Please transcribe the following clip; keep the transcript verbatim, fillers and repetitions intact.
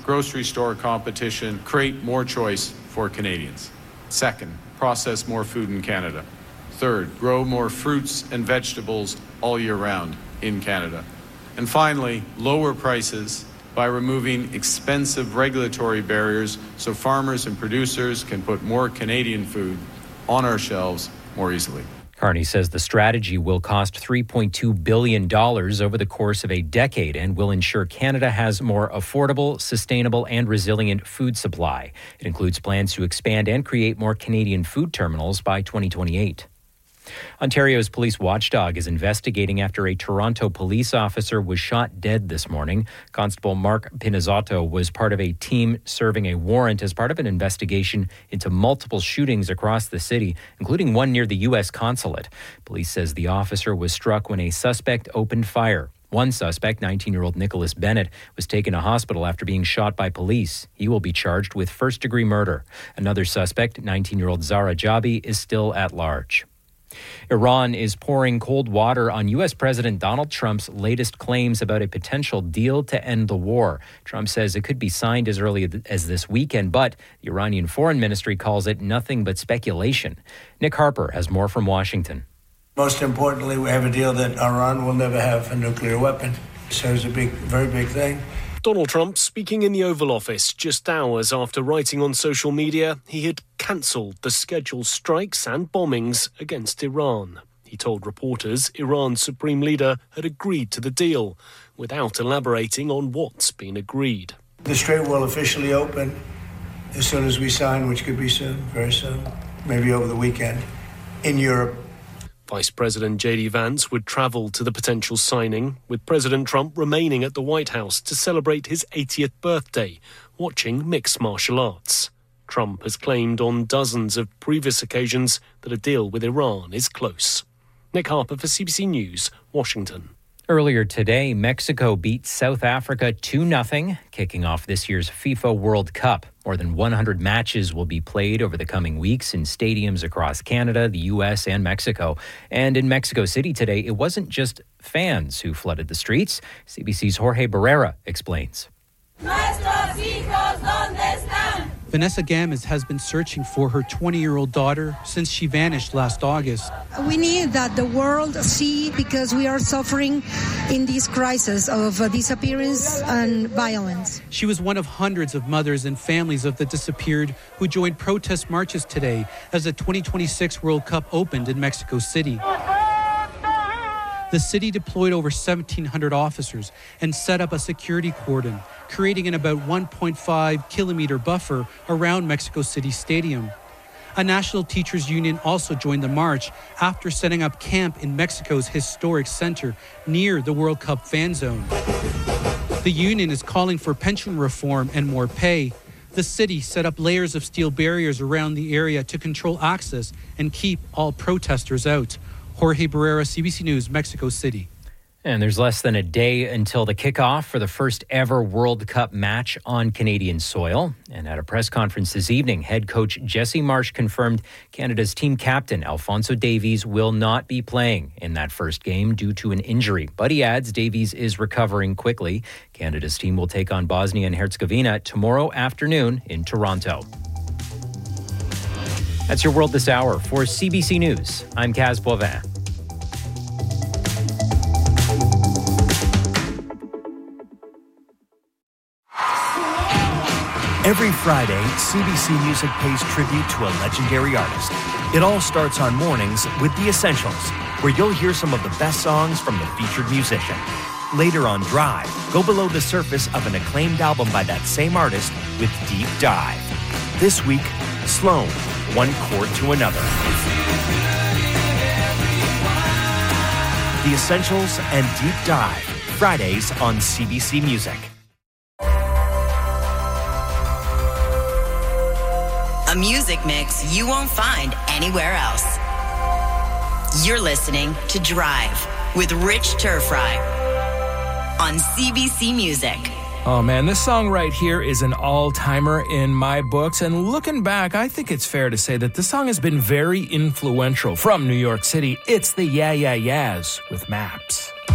grocery store competition, create more choice for Canadians. Second, process more food in Canada. Third, grow more fruits and vegetables all year round in Canada. And finally, lower prices by removing expensive regulatory barriers so farmers and producers can put more Canadian food on our shelves more easily. Carney says the strategy will cost three point two billion dollars over the course of a decade and will ensure Canada has more affordable, sustainable, and resilient food supply. It includes plans to expand and create more Canadian food terminals by twenty twenty-eight. Ontario's police watchdog is investigating after a Toronto police officer was shot dead this morning. Constable Mark Pinizotto was part of a team serving a warrant as part of an investigation into multiple shootings across the city, including one near the U S consulate. Police says the officer was struck when a suspect opened fire. One suspect, nineteen-year-old Nicholas Bennett, was taken to hospital after being shot by police. He will be charged with first-degree murder. Another suspect, nineteen-year-old Zara Jabi, is still at large. Iran is pouring cold water on U S. President Donald Trump's latest claims about a potential deal to end the war. Trump says it could be signed as early as this weekend, but the Iranian Foreign Ministry calls it nothing but speculation. Nick Harper has more from Washington. Most importantly, we have a deal that Iran will never have a nuclear weapon. So it's a big, very big thing. Donald Trump speaking in the Oval Office just hours after writing on social media he had cancelled the scheduled strikes and bombings against Iran. He told reporters Iran's supreme leader had agreed to the deal, without elaborating on what's been agreed. The strait will officially open as soon as we sign, which could be soon, very soon, maybe over the weekend, in Europe. Vice President J D Vance would travel to the potential signing, with President Trump remaining at the White House to celebrate his eightieth birthday, watching mixed martial arts. Trump has claimed on dozens of previous occasions that a deal with Iran is close. Nick Harper for C B C News, Washington. Earlier today, Mexico beat South Africa two nothing, kicking off this year's FIFA World Cup. More than one hundred matches will be played over the coming weeks in stadiums across Canada, the U S, and Mexico. And in Mexico City today, it wasn't just fans who flooded the streets. C B C's Jorge Barrera explains. Nuestros hijos, ¿dónde están? Vanessa Games has been searching for her twenty-year-old daughter since she vanished last August. We need that the world see, because we are suffering in this crisis of uh, disappearance and violence. She was one of hundreds of mothers and families of the disappeared who joined protest marches today as the twenty twenty-six World Cup opened in Mexico City. The city deployed over seventeen hundred officers and set up a security cordon, creating an about one point five kilometer buffer around Mexico City Stadium. A national teachers union also joined the march after setting up camp in Mexico's historic center near the World Cup fan zone. The union is calling for pension reform and more pay. The city set up layers of steel barriers around the area to control access and keep all protesters out. Jorge Barrera, C B C News, Mexico City. And there's less than a day until the kickoff for the first ever World Cup match on Canadian soil. And at a press conference this evening, head coach Jesse Marsh confirmed Canada's team captain Alphonso Davies will not be playing in that first game due to an injury. But he adds Davies is recovering quickly. Canada's team will take on Bosnia and Herzegovina tomorrow afternoon in Toronto. That's your World This Hour. For C B C News, I'm Kaz Boivin. Every Friday, C B C Music pays tribute to a legendary artist. It all starts on mornings with The Essentials, where you'll hear some of the best songs from the featured musician. Later on Drive, go below the surface of an acclaimed album by that same artist with Deep Dive. This week, Sloan, One Chord to Another. The Essentials and Deep Dive, Fridays on C B C Music. A music mix you won't find anywhere else. You're listening to Drive with Rich Turfry on C B C Music. Oh man, this song right here is an all-timer in my books. And looking back, I think it's fair to say that this song has been very influential. From New York City, it's the Yeah Yeah Yeahs with Maps.